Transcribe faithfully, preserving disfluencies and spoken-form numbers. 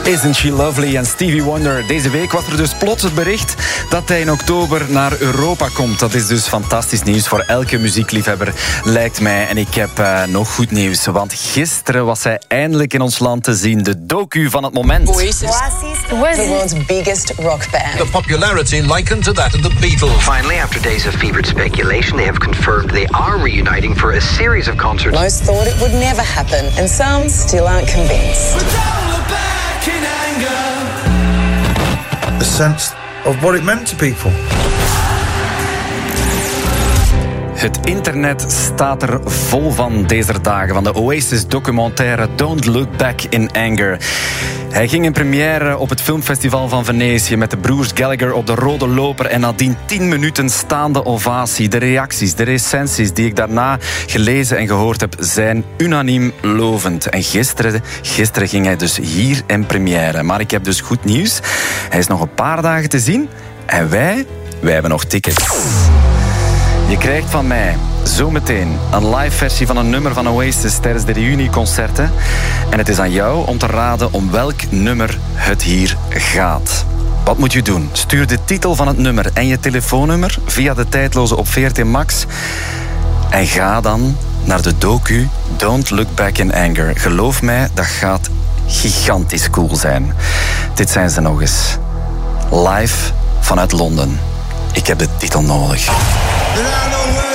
Isn't She Lovely en Stevie Wonder. Deze week was er dus plots het bericht dat hij in oktober naar Europa komt. Dat is dus fantastisch nieuws voor elke muziekliefhebber, lijkt mij. En ik heb uh, nog goed nieuws, want gisteren was hij eindelijk in ons land te zien. De docu van het moment. Oasis, the world's biggest rock band. The popularity likened to that of the Beatles. Finally, after days of fevered speculation, they have confirmed they are reuniting for a series of concerts. Most thought it would never happen, and some still aren't convinced. The sense of what it meant to people. Het internet staat er vol van deze dagen, van de Oasis-documentaire Don't Look Back in Anger. Hij ging in première op het filmfestival van Venetië met de broers Gallagher op de rode loper en nadien tien minuten staande ovatie. De reacties, de recensies die ik daarna gelezen en gehoord heb, zijn unaniem lovend. En gisteren, gisteren ging hij dus hier in première. Maar ik heb dus goed nieuws. Hij is nog een paar dagen te zien en wij, wij hebben nog tickets. Je krijgt van mij zometeen een live versie van een nummer van Oasis tijdens de reunieconcerten. En het is aan jou om te raden om welk nummer het hier gaat. Wat moet je doen? Stuur de titel van het nummer en je telefoonnummer via de tijdloze op V R T Max. En ga dan naar de docu Don't Look Back in Anger. Geloof mij, dat gaat gigantisch cool zijn. Dit zijn ze nog eens. Live vanuit Londen. Ik heb de titel nodig. And I know